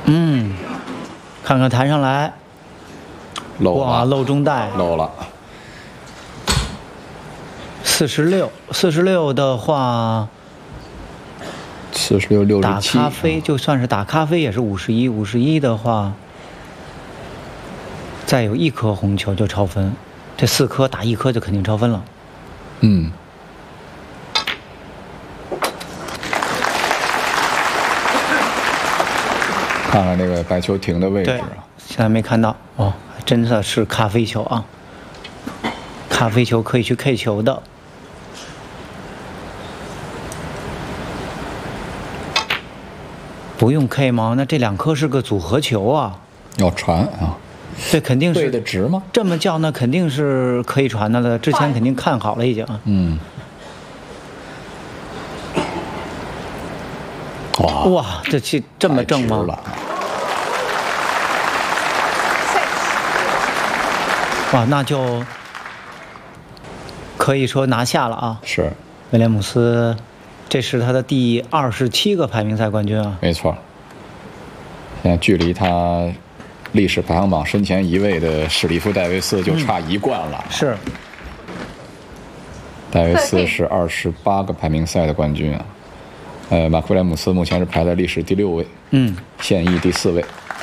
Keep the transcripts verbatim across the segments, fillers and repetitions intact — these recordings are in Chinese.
嗯，看看弹上来， 漏哇， 了， 漏中带， 漏了。 四十六，四十六的话， 四十六六打十七。 咖啡就算是打咖啡也是五十一，五十一的话，再有一颗红球就超分，这四颗打一颗就肯定超分了。 嗯。看看这个白球停的位置啊， 现在没看到哦，真的是咖啡球啊！咖啡球可以去 K 球的，不用 K 吗？那这两颗是个组合球啊！ 要传啊， 这肯定是对的直吗？ 这么叫那肯定是可以传的了，之前肯定看好了已经。 嗯。哇哇，这气这么正吗？哇，那就可以说拿下了啊！ 是， 威廉姆斯，这是他的第二十七个排名赛冠军啊！ 没错，现在距离他历史排行榜身前一位的史蒂夫·戴维斯就差一冠了。 嗯、是， 戴维斯是二十八个排名赛的冠军啊。呃，马克·威廉姆斯目前是排在历史第六位， 嗯， 现役第四位。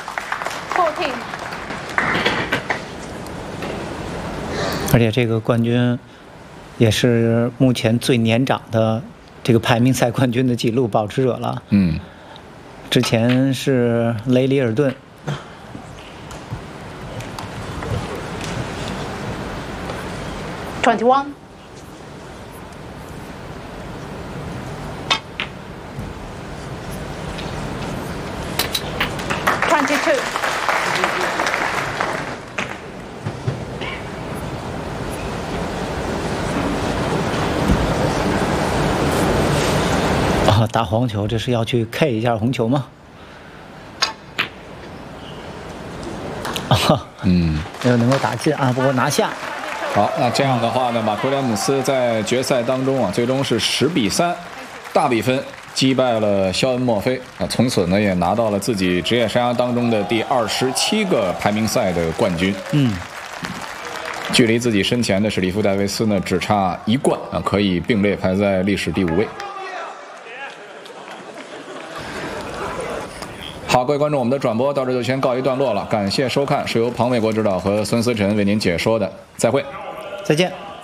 而且这个冠军也是目前最年长的这个排名赛冠军的纪录保持者了。 嗯， 之前是雷里尔顿。 twenty-one。twenty-two。 啊，打黄球，这是要去 K 一下红球吗？啊， 嗯， 没有能够打进啊，不过拿下。 好，那这样的话呢，马克·威廉姆斯在决赛当中啊，最终是十比三，大比分击败了肖恩·墨菲啊，从此呢也拿到了自己职业生涯当中的第二十七个排名赛的冠军。 嗯， 距离自己身前的史蒂夫·戴维斯呢只差一冠啊，可以并列排在历史第五位。好，各位观众，我们的转播到这就先告一段落了，感谢收看，是由庞卫国指导和孙思辰为您解说的，再会， 再见。